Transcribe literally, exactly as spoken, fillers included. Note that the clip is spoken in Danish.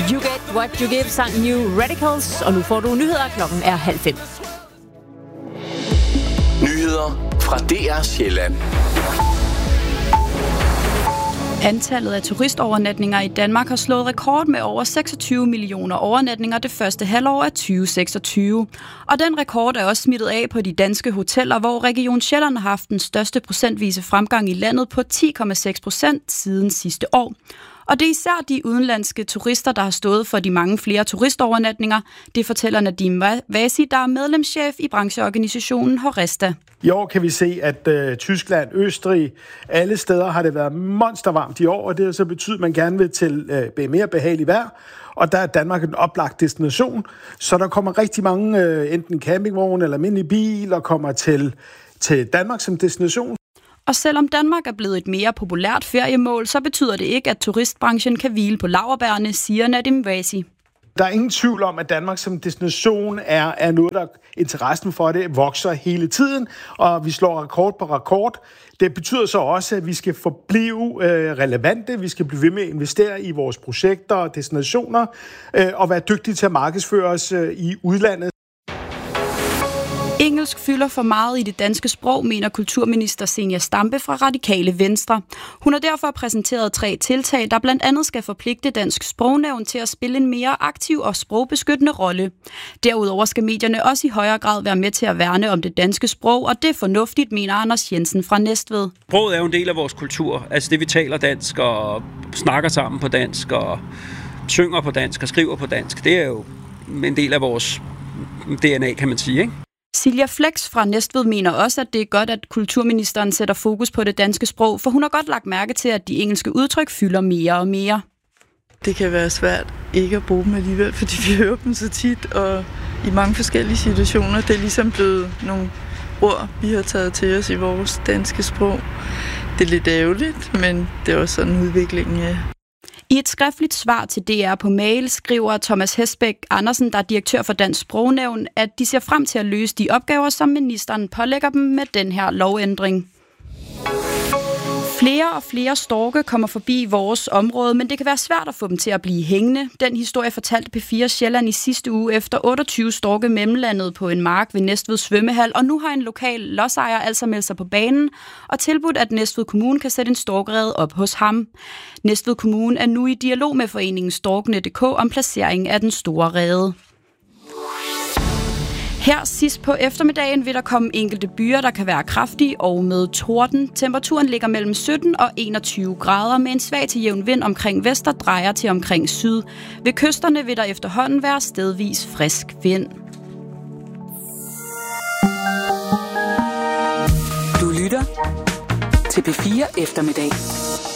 You Get What You Give sang New Radicals, og nu får du nyheder. Klokken er halv fem. Nyheder fra D R Sjælland. Antallet af turistovernatninger i Danmark har slået rekord med over seksogtyve millioner overnatninger det første halvår af tyve seksogtyve. Og den rekord er også smittet af på de danske hoteller, hvor Region Sjælland har haft den største procentvise fremgang i landet på ti komma seks procent siden sidste år. Og det er især de udenlandske turister, der har stået for de mange flere turistovernatninger. Det fortæller Nadim Vasi, der er medlemschef i brancheorganisationen Horesta. I år kan vi se, at øh, Tyskland, Østrig, alle steder har det været monstervarmt i år, og det har så betydet, at man gerne vil til øh, mere behagelig vejr. Og der er Danmark en oplagt destination, så der kommer rigtig mange, øh, enten campingvogne eller almindelige biler, kommer til, til Danmark som destination. Og selvom Danmark er blevet et mere populært feriemål, så betyder det ikke, at turistbranchen kan hvile på laurbærrene, siger Nadim Vasi. Der er ingen tvivl om, at Danmark som destination er, er noget, der interessen for det vokser hele tiden, og vi slår rekord på rekord. Det betyder så også, at vi skal forblive øh, relevante, vi skal blive ved med at investere i vores projekter og destinationer, øh, og være dygtige til at markedsføre os øh, i udlandet. Engelsk fylder for meget i det danske sprog, mener kulturminister Zenia Stampe fra Radikale Venstre. Hun har derfor præsenteret tre tiltag, der blandt andet skal forpligte Dansk Sprognævn til at spille en mere aktiv og sprogbeskyttende rolle. Derudover skal medierne også i højere grad være med til at værne om det danske sprog, og det er fornuftigt, mener Anders Jensen fra Næstved. Sproget er jo en del af vores kultur, altså det vi taler dansk og snakker sammen på dansk og synger på dansk og skriver på dansk. Det er jo en del af vores D N A, kan man sige, ikke? Silja Flex fra Næstved mener også, at det er godt, at kulturministeren sætter fokus på det danske sprog, for hun har godt lagt mærke til, at de engelske udtryk fylder mere og mere. Det kan være svært ikke at bruge dem alligevel, fordi vi hører dem så tit, og i mange forskellige situationer. Det er ligesom blevet nogle ord, vi har taget til os i vores danske sprog. Det er lidt ærgerligt, men det er også sådan udviklingen af. I et skriftligt svar til D R på mail skriver Thomas Hesbæk Andersen, der er direktør for Dansk Sprognævn, at de ser frem til at løse de opgaver, som ministeren pålægger dem med den her lovændring. Flere og flere storke kommer forbi vores område, men det kan være svært at få dem til at blive hængende. Den historie fortalte P fire Sjælland i sidste uge efter otteogtyve storke mellemlandet på en mark ved Næstved svømmehal, og nu har en lokal lodsejer altså meldt sig på banen og tilbudt, at Næstved Kommune kan sætte en storkerede op hos ham. Næstved Kommune er nu i dialog med foreningen Storkene punktum d k om placeringen af den store rede. Her sidst på eftermiddagen vil der komme enkelte byer, der kan være kraftige og med torden. Temperaturen ligger mellem sytten og enogtyve grader med en svag til jævn vind omkring vest og drejer til omkring syd. Ved kysterne vil der efterhånden være stedvis frisk vind. Du lytter til P fire Eftermiddag.